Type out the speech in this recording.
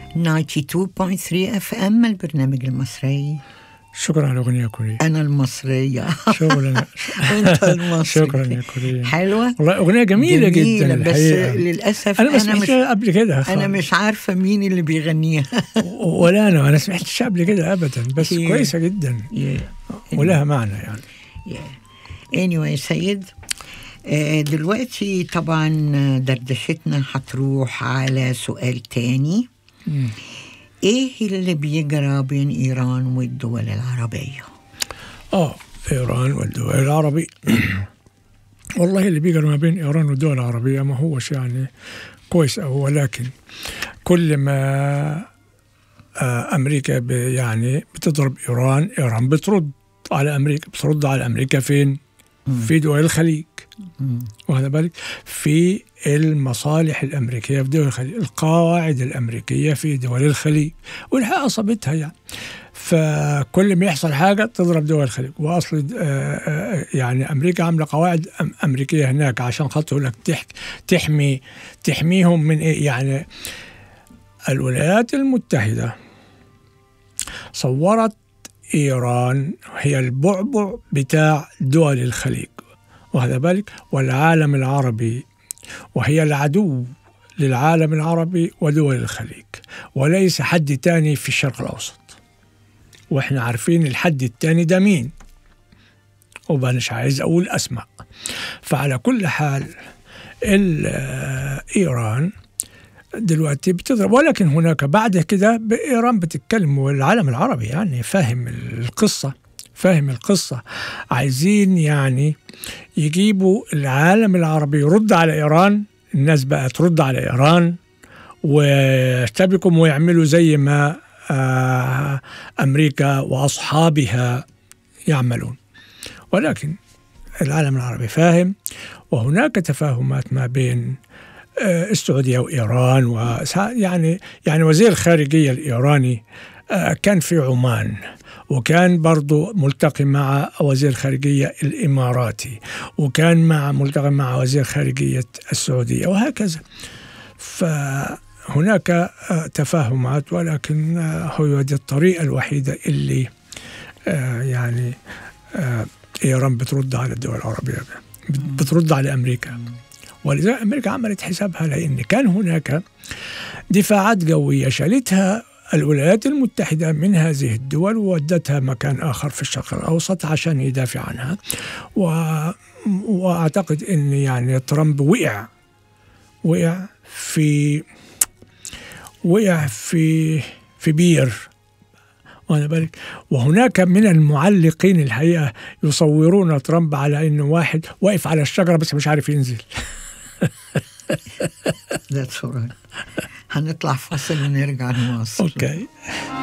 92.3 FM البرنامج المصري. شكرا على الأغنية كورية. أنا المصرية. شكرا. وأنت المصري. شكرا يا كورية. حلوة والله أغنية جميلة جدا بس الحقيقة. للأسف أنا ما سمعتها قبل كده. أنا مش عارفة مين اللي بيغنيها. ولا أنا سمعتش قبل كده أبدا، بس كويسة جدا ولها معنى يعني. anyway سيد، دلوقتي طبعا دردشتنا هتروح على سؤال تاني. ايه اللي بيجرى بين ايران والدول العربية؟ ايران والدول العربية. والله اللي بيجرى ما بين ايران والدول العربية ما هوش يعني كويس أوي، ولكن كل ما امريكا يعني بتضرب ايران بترد على امريكا فين؟ في دول الخليج. وهذا بالك في المصالح الأمريكية في دول الخليج، القواعد الأمريكية في دول الخليج، والحقيقة أصابتها يعني. فكل ما يحصل حاجة تضرب دول الخليج. وأصل يعني أمريكا عاملة قواعد أمريكية هناك عشان خاطر لك تحميهم من إيه يعني. الولايات المتحدة صورت إيران هي البعبع بتاع دول الخليج، وهذا بالك والعالم العربي، وهي العدو للعالم العربي ودول الخليج، وليس حد تاني في الشرق الأوسط. وإحنا عارفين الحد التاني ده مين، ومش عايز أقول أسماء. فعلى كل حال إيران دلوقتي بتضرب، ولكن هناك بعد كده إيران بتتكلم والعالم العربي يعني فاهم القصة. عايزين يعني يجيبوا العالم العربي يرد على إيران، الناس بقى ترد على إيران ويشتبكوا ويعملوا زي ما أمريكا وأصحابها يعملون. ولكن العالم العربي فاهم، وهناك تفاهمات ما بين السعودية وإيران. يعني وزير الخارجية الإيراني كان في عمان، وكان برضو ملتقي مع وزير الخارجية الإماراتي، وكان ملتقي مع وزير خارجية السعودية، وهكذا. فهناك تفاهمات، ولكن هو دي الطريقة الوحيدة اللي يعني إيران بترد على الدول العربية، بترد على أمريكا. ولذلك أمريكا عملت حسابها، لأن كان هناك دفاعات جوية شالتها الولايات المتحدة من هذه الدول وودتها مكان آخر في الشرق الأوسط عشان يدافع عنها. وأعتقد أن يعني ترامب وقع في بير، وانا بالك. وهناك من المعلقين الحقيقة يصورون ترامب على أنه واحد واقف على الشجرة بس مش عارف ينزل. That's all right. هنطلع فاصل ونرجع نواصل. أوكي.